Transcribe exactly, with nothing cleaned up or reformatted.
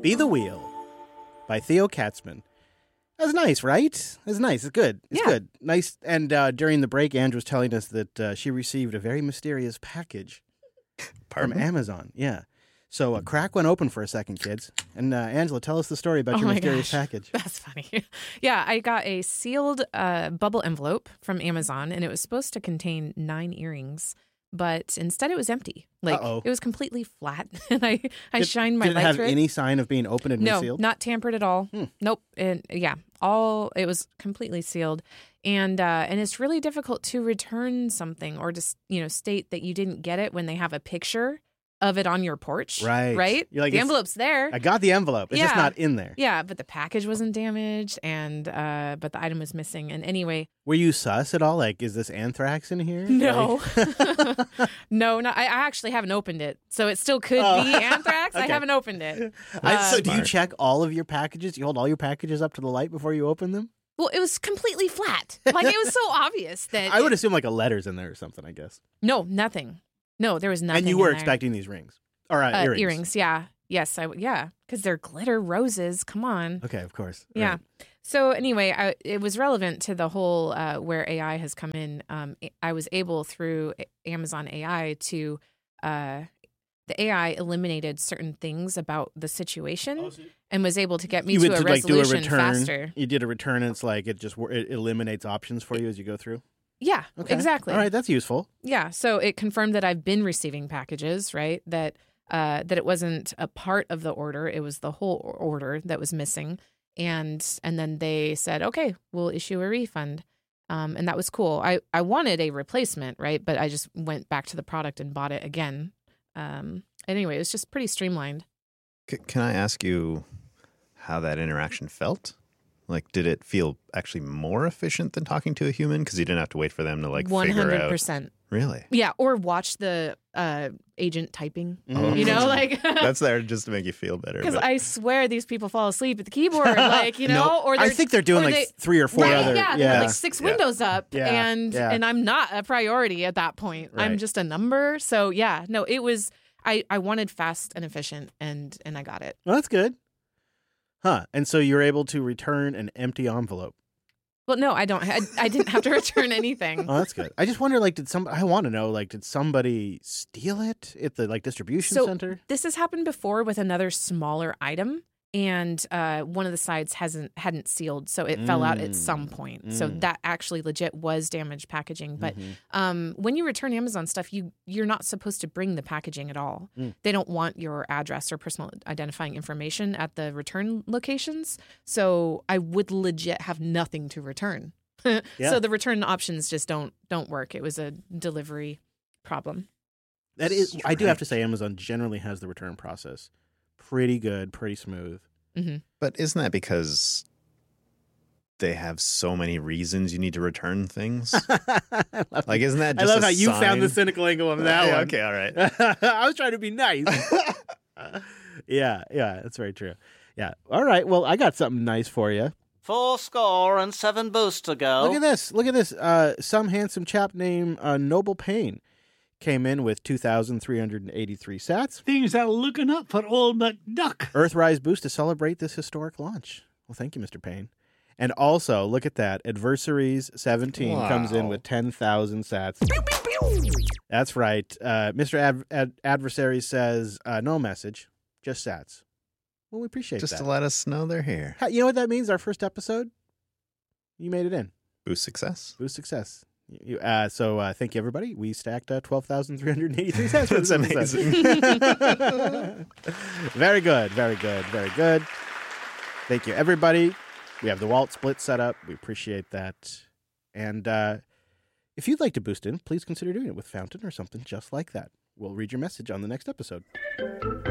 Be the Wheel by Theo Katzman. That's nice, right? That's nice. It's good. It's Yeah. good. Nice. And uh, during the break, Andrew was telling us that uh, she received a very mysterious package Pardon? from Amazon. Yeah. So a crack went open for a second, kids. And uh, Angela, tell us the story about Oh your my mysterious gosh. package. That's funny. Yeah, I got a sealed uh, bubble envelope from Amazon, and it was supposed to contain nine earrings, but instead it was empty. Like Uh-oh. it was completely flat, and I I Did- shined my Did it light have through it. any sign of being opened and No, resealed? not tampered at all. Hmm. Nope. And yeah, all it was completely sealed, and uh, and it's really difficult to return something or just you know state that you didn't get it when they have a picture of it on your porch. Right. Right. You're like, the it's- envelope's there. I got the envelope. It's just Yeah. not in there. Yeah, but the package wasn't damaged, and uh, but the item was missing. And anyway, Were you sus at all? Like, is this anthrax in here? no, Like- no, no. I, I actually haven't opened it, so it still could Oh. be anthrax. I Okay. haven't opened it. I- Uh, so do you Smart. check all of your packages? You hold all your packages up to the light before you open them? Well, it was completely flat. Like it was so obvious that I would it- assume like a letter's in there or something, I guess. no, nothing. No, there was nothing. and you were in there. expecting these rings. Or uh, Uh, earrings. earrings. Yeah. Yes. I. w- Yeah. Because they're glitter roses. Come on. Okay, of course. Yeah. Right. So anyway, I, it was relevant to the whole uh, where A I has come in. Um, I was able through Amazon A I to, uh, the A I eliminated certain things about the situation and was able to get me You to would a to, like do a resolution return. faster. You did a return and it's like it just wor- it eliminates options for you as you go through. Yeah. Okay. Exactly. All right, that's useful. Yeah. So it confirmed that I've been receiving packages, right? That uh, that it wasn't a part of the order; it was the whole or- order that was missing. And and then they said, okay, we'll issue a refund. Um, and that was cool. I, I wanted a replacement, right? But I just went back to the product and bought it again. Um, anyway, it was just pretty streamlined. C- can I ask you how that interaction felt? Like, did it feel actually more efficient than talking to a human? Because you didn't have to wait for them to like One figure hundred out. percent. Really? Yeah. Or watch the uh, agent typing. Mhm. You know, like That's there just to make you feel better. because but- I swear these people fall asleep at the keyboard, like you know, No, or I they're- think they're doing or like they- three or four Right, other. yeah, they have like six Yeah. windows up, Yeah, and yeah. and I'm not a priority at that point. I'm Right. just a number. So yeah, no, it was. I I wanted fast and efficient, and and I got it. Well, that's good. Huh. And so you're able to return an empty envelope. Well, no, I don't. I, I didn't have to return anything. Oh, that's good. I just wonder, like, did some? I want to know, like, did somebody steal it at the like distribution So- center? This has happened before with another smaller item, and uh, one of the sides hasn't hadn't sealed, so it fell out at some point. So Mm. that actually legit was damaged packaging. But Mhm. um, when you return Amazon stuff, you you're not supposed to bring the packaging at all. Mm. They don't want your address or personal identifying information at the return locations. So I would legit have nothing to return. Yeah. So the return options just don't don't work. It was a delivery problem. That is, I do have to say, Amazon generally has the return process pretty good, pretty smooth. hmm But isn't that because they have so many reasons you need to return things? I love, Like, isn't that I just love a how you sign? found the cynical angle on that Yeah, one. okay, all right. I was trying to be nice. yeah, yeah, that's very true. Yeah. All right. Well, I got something nice for you. Four score and seven boosts to go. Look at this. Look at this. Uh, some handsome chap named uh, Noble Payne came in with two thousand three hundred eighty-three sats. Things are looking up for old McDuck. Earthrise boost to celebrate this historic launch. Well, thank you, Mister Payne. And also, look at that. Adversaries seventeen comes in Wow. with ten thousand sats. That's right. Uh, Mister Ad- Ad- Adversary says, uh, no message, just sats. Well, we appreciate Just that. to let us know they're here. How- you know what that means? Our first episode? You made it in. Boost success. Boost success. You, uh, so uh, thank you, everybody. We stacked uh, twelve thousand three hundred eighty-three cents. That's amazing. Very good. Very good. Very good. Thank you, everybody. We have the Walt split set up. We appreciate that. And uh, if you'd like to boost in, please consider doing it with Fountain or something just like that. We'll read your message on the next episode.